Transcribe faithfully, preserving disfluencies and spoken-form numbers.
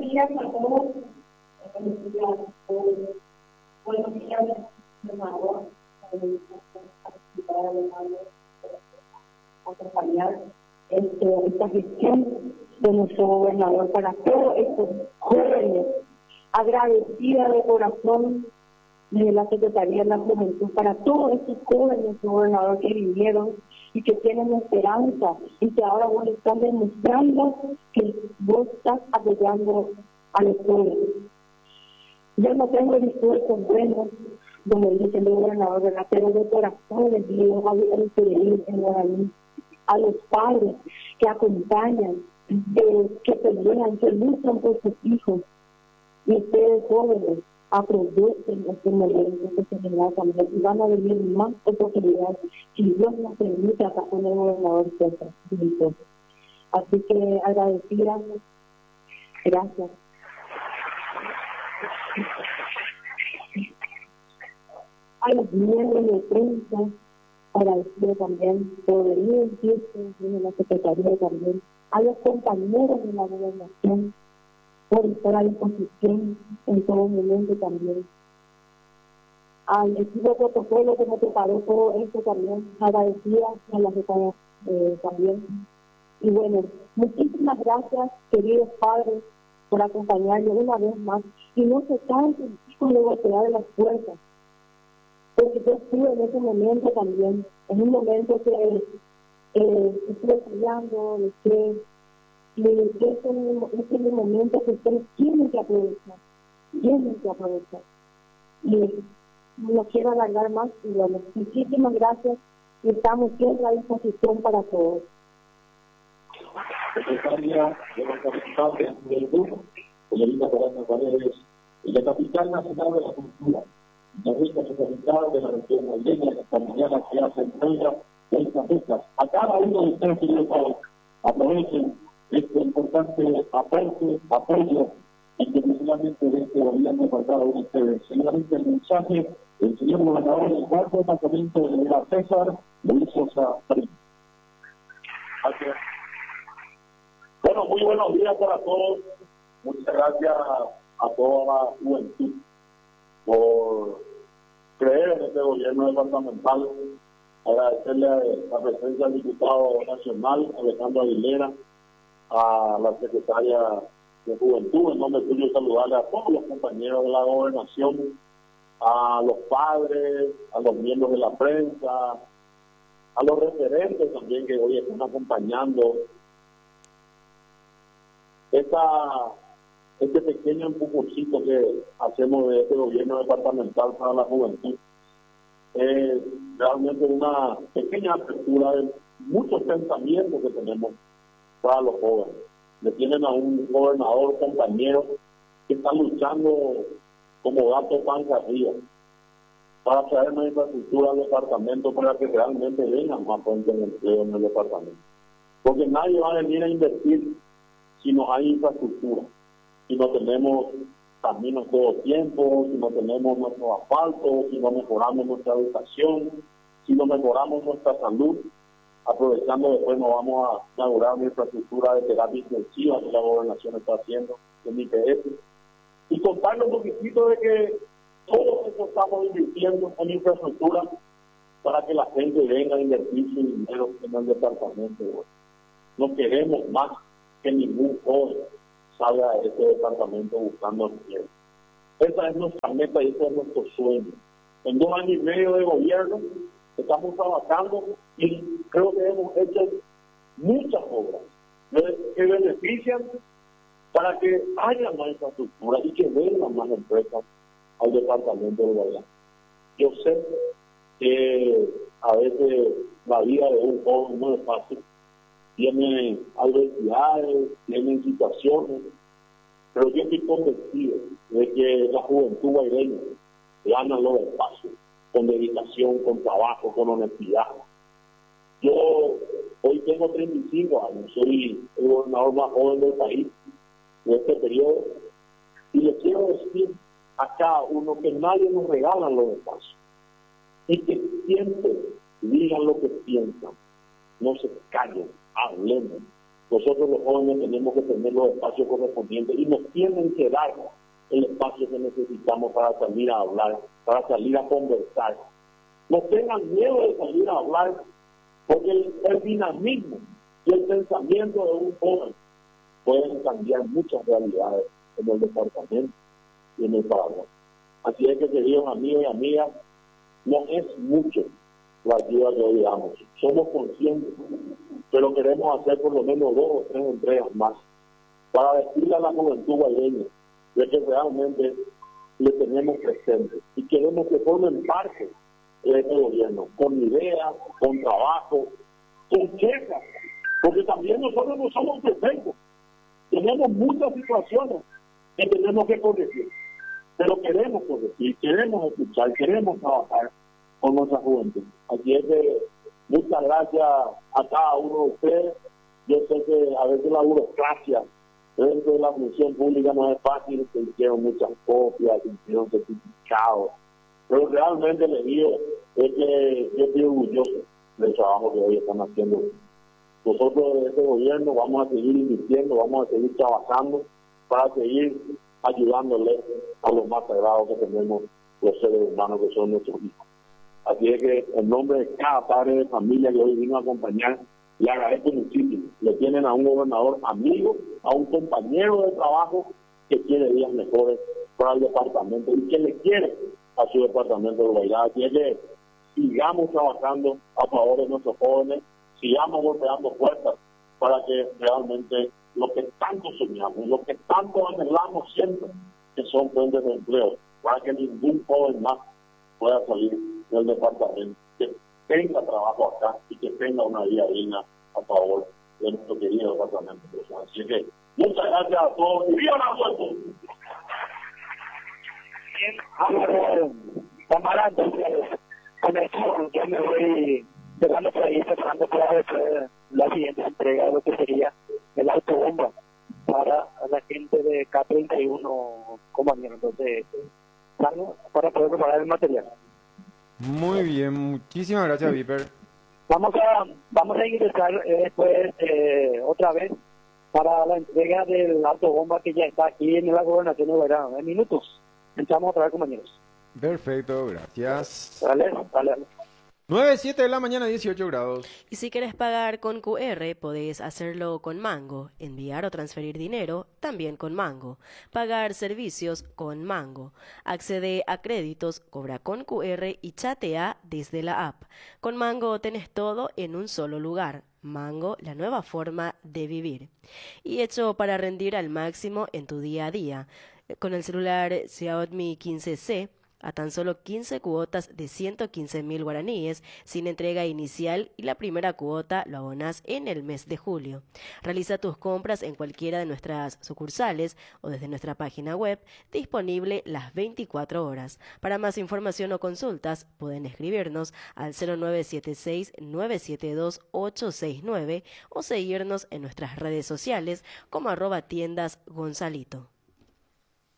días a todos. Buenos días a todos. Buenos días, gobernador. Acompañar este, esta gestión de nuestro gobernador para todos estos jóvenes. Agradecida de corazón de la Secretaría de la Juventud para todos estos jóvenes, gobernador, que vinieron y que tienen esperanza y que ahora vos estás demostrando que vos estás apoyando a los jóvenes. Yo no tengo el discurso bueno, como dice el gobernador, ¿verdad? Pero de corazón les digo a los peregrinos en Guaraní, a los padres que acompañan, eh, que pelean, que luchan por sus hijos. Y ustedes jóvenes aprovechen este momento que se les da también y van a venir más oportunidades si Dios nos permite acá con el gobernador César. Así que agradecida, gracias. A los miembros de prensa, agradecido también por venir en la Secretaría también, a los compañeros de la gobernación, por estar a disposición en todo momento también. Al equipo de protocolo que me preparó todo esto también, agradecida a las de eh, también. Y bueno, muchísimas gracias, queridos padres, por acompañarme una vez más. Y no se cansen con la golpear de las puertas, porque yo estuve en ese momento también, en un momento que eh, estuve estudiando, de que y ese es el momento que ustedes tienen que aprovechar, tienen que aprovechar. Y no quiero alargar más, y bueno, muchísimas gracias y estamos siempre a disposición para todos. Secretaria de los Capitales del Grupo, señorita Carolina Paredes, y la Capital Nacional de la Cultura, la rica capital de la región madrileña, esta mañana que hace entrega de estas becas. A cada uno de ustedes, queridos padres, aprovechen este importante aporte, apoyo internacionalmente de este gobierno para cada uno de ustedes. Seguramente el mensaje del señor gobernador del cuarto departamento de la César, Luis Sosa Frías. Gracias. Bueno, muy buenos días para todos. Muchas gracias a toda la juventud por creer en este gobierno departamental. Agradecerle a la presencia del diputado nacional, Alejandro Aguilera, a la secretaria de Juventud, en nombre tuyo saludarle a todos los compañeros de la gobernación, a los padres, a los miembros de la prensa, a los referentes también que hoy están acompañando esta, este pequeño empujoncito que hacemos de este gobierno departamental para la juventud. Es realmente una pequeña apertura de muchos pensamientos que tenemos para los jóvenes. Le tienen a un gobernador compañero que está luchando como gato panza arriba para traer una infraestructura al departamento para que realmente vengan más fuentes de empleo en el departamento. Porque nadie va a venir a invertir si no hay infraestructura, si no tenemos caminos todo el tiempo, si no tenemos nuestro asfalto, si no mejoramos nuestra educación, si no mejoramos nuestra salud. Aprovechando, después nos vamos a inaugurar una infraestructura de terapia intensiva que la gobernación está haciendo en I P S. Y contarle un poquitito de que todo eso estamos invirtiendo en infraestructura para que la gente venga a invertir su dinero en el departamento. No queremos más que ningún joven salga de este departamento buscando empleo. Esa es nuestra meta y ese es nuestro sueño. En dos años y medio de gobierno estamos trabajando y creo que hemos hecho muchas obras que benefician para que haya más infraestructura y que vengan más empresas al departamento de Guayana. Yo sé que a veces la vida de un joven no es fácil, tiene adversidades, tiene situaciones, pero yo estoy convencido de que la juventud guaireña gana los espacios con dedicación, con trabajo, con honestidad. Yo hoy tengo treinta y cinco años, soy el gobernador más joven del país de este periodo, y le quiero decir a cada uno que nadie nos regala los espacios, y que siempre digan lo que piensan, no se callen, hablemos, Nosotros los jóvenes tenemos que tener los espacios correspondientes y nos tienen que dar el espacio que necesitamos para salir a hablar, para salir a conversar. No tengan miedo de salir a hablar, porque el, el dinamismo y el pensamiento de un joven pueden cambiar muchas realidades en el departamento y en el Paraguay. Así es que, queridos amigos y amigas, no es mucho la ayuda que hoy damos. Somos conscientes, pero queremos hacer por lo menos dos o tres entregas más para decirle a la juventud guayeña de que realmente le tenemos presente y queremos que formen parte de este gobierno, con ideas, con trabajo, con quejas, porque también nosotros no somos perfectos. Tenemos muchas situaciones que tenemos que corregir, pero queremos corregir, queremos escuchar, queremos trabajar con nuestra juventud. Así es que muchas gracias a cada uno de ustedes. Yo sé que a veces la burocracia dentro de la función pública no es fácil, se hicieron muchas copias, se hicieron certificados, pero realmente les digo es que yo estoy orgulloso del trabajo que hoy están haciendo. Nosotros de este gobierno vamos a seguir invirtiendo, vamos a seguir trabajando para seguir ayudándole a los más sagrados que tenemos los seres humanos, que son nuestros hijos. Así es que en nombre de cada padre de familia que hoy vino a acompañar, le agradezco muchísimo. Le tienen a un gobernador amigo, a un compañero de trabajo que quiere días mejores para el departamento y que le quiere a su departamento de Guairá. Así es que sigamos trabajando a favor de nuestros jóvenes, sigamos golpeando puertas para que realmente lo que tanto soñamos, lo que tanto anhelamos siempre, que son fuentes de empleo, para que ningún joven más pueda salir del departamento, que tenga trabajo acá y que tenga una vida digna a favor de nuestro querido departamento. Así que muchas gracias a todos y ¡viva la juventud! Camarada, con esto yo me voy dejando por ahí, cerrando para la siguiente entrega de lo que sería el autobomba para la gente de K treinta y uno, compañero. Entonces, para poder preparar el material. Muy bien, muchísimas gracias, Viper. Vamos a vamos a ingresar eh, después eh, otra vez para la entrega del autobomba que ya está aquí en la gobernación de Guairá. En minutos entramos otra vez, compañeros. Perfecto, gracias. Dale, dale, dale. nueve, siete de la mañana, dieciocho grados. Y si quieres pagar con Q R, podés hacerlo con Mango. Enviar o transferir dinero, también con Mango. Pagar servicios con Mango. Accede a créditos, cobra con Q R y chatea desde la app. Con Mango tenés todo en un solo lugar. Mango, la nueva forma de vivir. Y hecho para rendir al máximo en tu día a día. Con el celular Xiaomi quince C, a tan solo quince cuotas de ciento quince mil guaraníes, sin entrega inicial, y la primera cuota lo abonás en el mes de julio. Realiza tus compras en cualquiera de nuestras sucursales o desde nuestra página web, disponible las veinticuatro horas. Para más información o consultas, pueden escribirnos al cero nueve siete seis, nueve siete dos, ocho seis nueve o seguirnos en nuestras redes sociales como arroba tiendas Gonzalito.